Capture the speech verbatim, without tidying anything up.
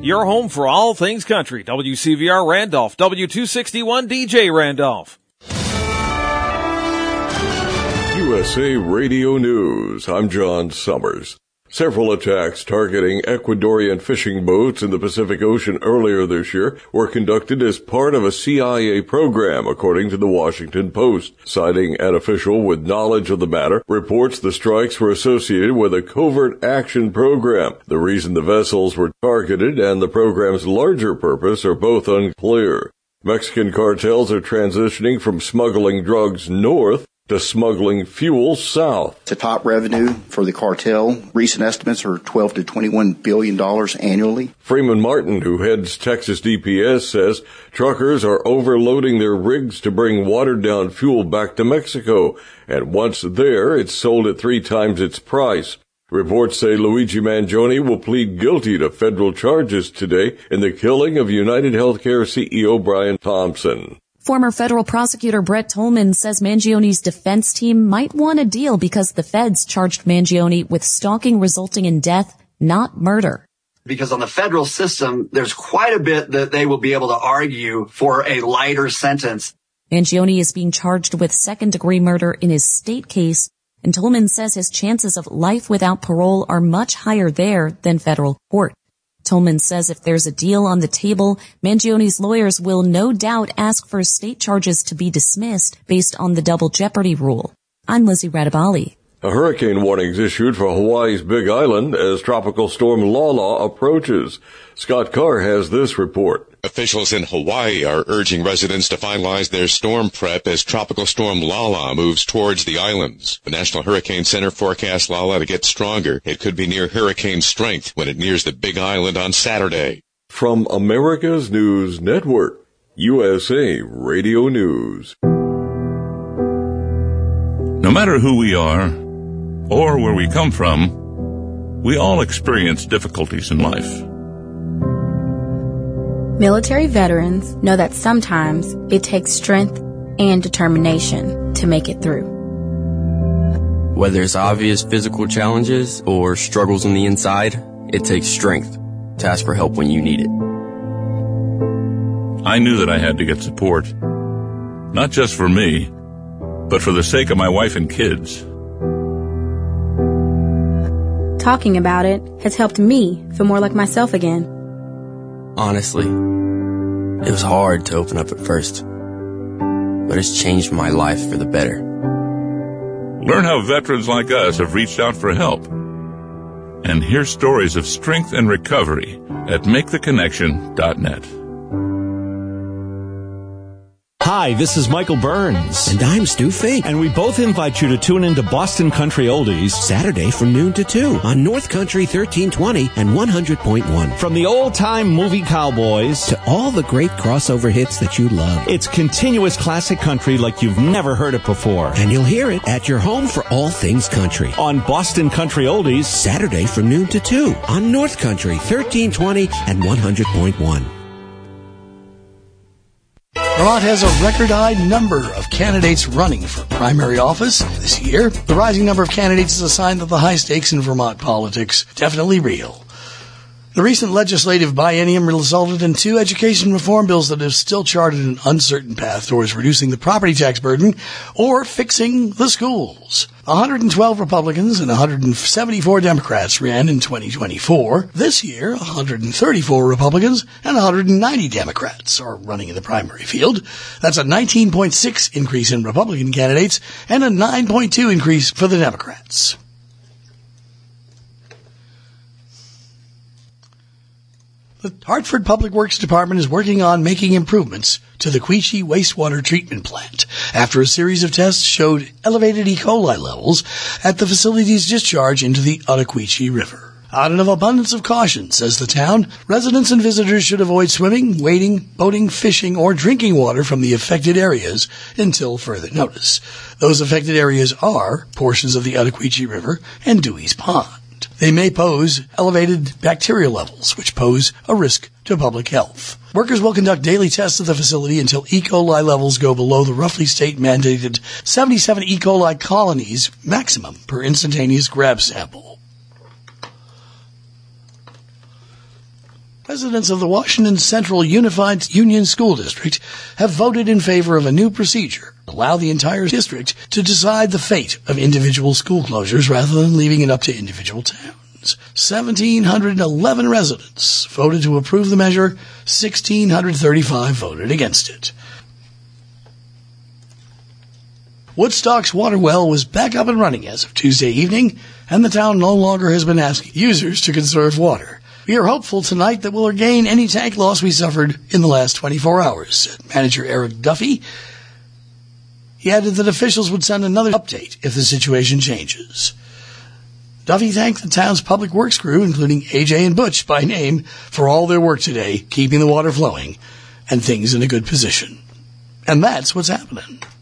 Your home for all things country. W C V R Randolph, W two sixty-one D J Randolph. U S A Radio News. I'm John Summers. Several attacks targeting Ecuadorian fishing boats in the Pacific Ocean earlier this year were conducted as part of a C I A program, according to the Washington Post. Citing an official with knowledge of the matter, reports the strikes were associated with a covert action program. The reason the vessels were targeted and the program's larger purpose are both unclear. Mexican cartels are transitioning from smuggling drugs north to smuggling fuel south. The top revenue for the cartel, recent estimates are twelve to twenty-one billion dollars annually. Freeman Martin, who heads Texas D P S, says truckers are overloading their rigs to bring watered-down fuel back to Mexico, and once there, it's sold at three times its price. Reports say Luigi Mangione will plead guilty to federal charges today in the killing of United Healthcare C E O Brian Thompson. Former federal prosecutor Brett Tolman says Mangione's defense team might want a deal because the feds charged Mangione with stalking resulting in death, not murder. Because on the federal system, there's quite a bit that they will be able to argue for a lighter sentence. Mangione is being charged with second-degree murder in his state case, and Tolman says his chances of life without parole are much higher there than federal court. Tolman says if there's a deal on the table, Mangione's lawyers will no doubt ask for state charges to be dismissed based on the double jeopardy rule. I'm Lizzie Radabali. A hurricane warning is issued for Hawaii's Big Island as Tropical Storm Lala approaches. Scott Carr has this report. Officials in Hawaii are urging residents to finalize their storm prep as Tropical Storm Lala moves towards the islands. The National Hurricane Center forecasts Lala to get stronger. It could be near hurricane strength when it nears the Big Island on Saturday. From America's News Network, U S A Radio News. No matter who we are or where we come from, we all experience difficulties in life. Military veterans know that sometimes it takes strength and determination to make it through. Whether it's obvious physical challenges or struggles on the inside, it takes strength to ask for help when you need it. I knew that I had to get support, not just for me, but for the sake of my wife and kids. Talking about it has helped me feel more like myself again. Honestly, it was hard to open up at first, but it's changed my life for the better. Learn how veterans like us have reached out for help, and hear stories of strength and recovery at make the connection dot net. Hi, this is Michael Burns. And I'm Stu Fink. And we both invite you to tune into Boston Country Oldies Saturday from noon to two on North Country thirteen twenty and one hundred point one. From the old-time movie cowboys to all the great crossover hits that you love. It's continuous classic country like you've never heard it before. And you'll hear it at your home for all things country. On Boston Country Oldies Saturday from noon to two on North Country thirteen twenty and one hundred point one. Vermont has a record-high number of candidates running for primary office this year. The rising number of candidates is a sign that the high stakes in Vermont politics are definitely real. The recent legislative biennium resulted in two education reform bills that have still charted an uncertain path towards reducing the property tax burden or fixing the schools. one hundred twelve Republicans and one hundred seventy-four Democrats ran in twenty twenty-four. This year, one hundred thirty-four Republicans and one hundred ninety Democrats are running in the primary field. That's a nineteen point six increase in Republican candidates and a nine point two increase for the Democrats. The Hartford Public Works Department is working on making improvements to the Quechee wastewater treatment plant after a series of tests showed elevated E. coli levels at the facility's discharge into the Ottaquechee River. Out of abundance of caution, says the town, residents and visitors should avoid swimming, wading, boating, fishing, or drinking water from the affected areas until further notice. Those affected areas are portions of the Ottaquechee River and Dewey's Pond. They may pose elevated bacterial levels, which pose a risk to public health. Workers will conduct daily tests at the facility until E. coli levels go below the roughly state-mandated seventy-seven E. coli colonies maximum per instantaneous grab sample. Residents of the Washington Central Unified Union School District have voted in favor of a new procedure to allow the entire district to decide the fate of individual school closures rather than leaving it up to individual towns. one thousand seven hundred eleven residents voted to approve the measure. one thousand six hundred thirty-five voted against it. Woodstock's water well was back up and running as of Tuesday evening, and the town no longer has been asking users to conserve water. We are hopeful tonight that we'll regain any tank loss we suffered in the last twenty-four hours, said manager Eric Duffy. He added that officials would send another update if the situation changes. Duffy thanked the town's public works crew, including A J and Butch by name, for all their work today, keeping the water flowing and things in a good position. And that's what's happening.